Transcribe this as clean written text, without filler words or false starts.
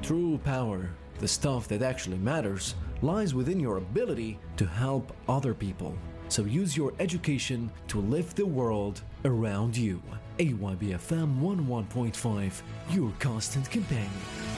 true power, the stuff that actually matters, lies within your ability to help other people. So use your education to lift the world around you. AYBFM 11.5, your constant companion.